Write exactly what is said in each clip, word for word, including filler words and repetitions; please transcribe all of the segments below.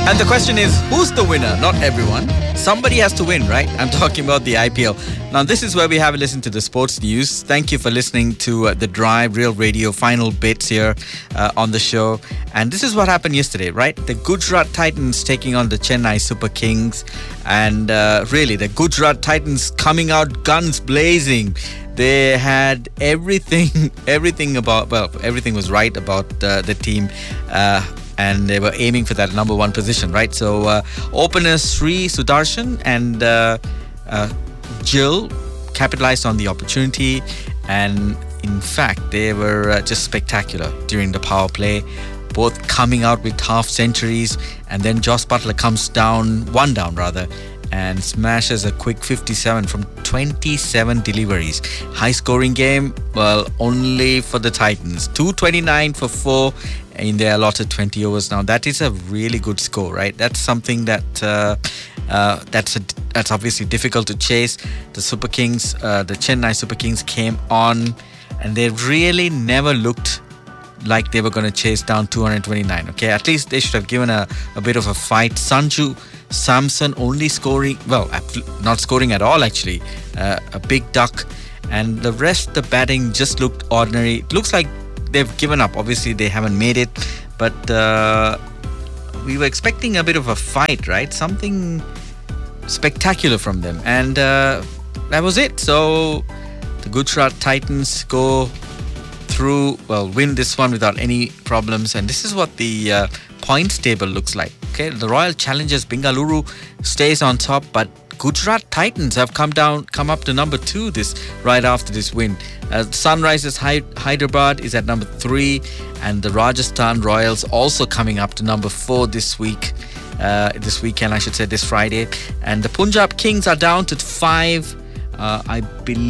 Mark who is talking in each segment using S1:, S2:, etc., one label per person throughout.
S1: And the question is, who's the winner? Not everyone. Somebody has to win, right? I'm talking about the I P L. Now, this is where we have a listen to the sports news. Thank you for listening to uh, The Drive, Real Radio, final bits here uh, on the show. And this is what happened yesterday, right? The Gujarat Titans taking on the Chennai Super Kings. And uh, really, the Gujarat Titans coming out guns blazing. They had everything, everything about, well, everything was right about uh, the team. Uh, and they were aiming for that number one position, right? So uh, openers Sri Sudarshan and uh, uh, Jill capitalized on the opportunity, and in fact they were uh, just spectacular during the power play, both coming out with half centuries, and then Joss Butler comes down, one down rather, and smashes a quick fifty-seven from twenty-seven deliveries. High scoring game, well, only for the Titans. two twenty-nine for four in their allotted twenty overs. Now that is a really good score, right? That's something that uh, uh, that's a, that's obviously difficult to chase. The Super Kings, uh, the Chennai Super Kings came on, and they really never looked like they were going to chase down two twenty-nine. Okay, at least they should have given a, a bit of a fight. Sanju Samson only scoring, well, not scoring at all actually, uh, a big duck, and the rest, the batting just looked ordinary. It looks like they've given up. Obviously they haven't made it, but uh, we were expecting a bit of a fight, right? Something spectacular from them, and uh, that was it. So the Gujarat Titans go through, well, win this one without any problems, and this is what the uh, points table looks like. Okay, the Royal Challengers Bengaluru stays on top, but Gujarat Titans have come down, come up to number two this right after this win. Uh, Sunrisers Hyderabad is at number three, and the Rajasthan Royals also coming up to number four this week, uh, this weekend, I should say, this Friday. And the Punjab Kings are down to five. Uh, I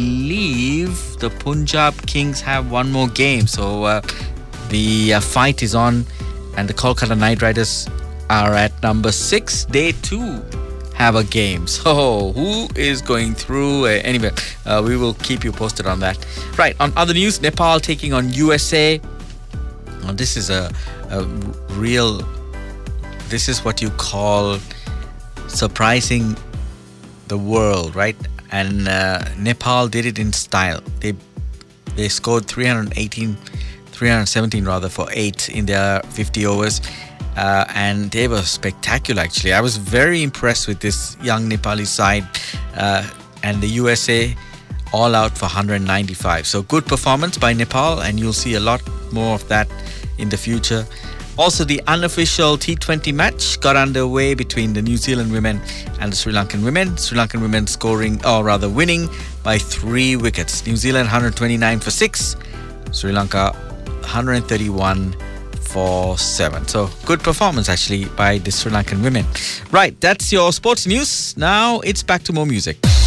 S1: believe the Punjab Kings have one more game, so uh, the uh, fight is on, and the Kolkata Knight Riders are at number six. They too have a game. So who is going through? Uh, anyway, uh, we will keep you posted on that. Right, on other news, Nepal taking on U S A. Now, this is a, a real, this is what you call surprising the world, right? And uh, Nepal did it in style. They they scored three eighteen, three seventeen rather, for eight in their fifty overs. Uh, and they were spectacular, actually. I was very impressed with this young Nepali side. Uh, and the U S A all out for one ninety-five. So good performance by Nepal, and you'll see a lot more of that in the future. Also, the unofficial T twenty match got underway between the New Zealand women and the Sri Lankan women. Sri Lankan women scoring, or rather winning, by three wickets. New Zealand one twenty-nine for six. Sri Lanka one thirty-one for seven. So good performance actually by the Sri Lankan women. Right, that's your sports news. Now it's back to more music.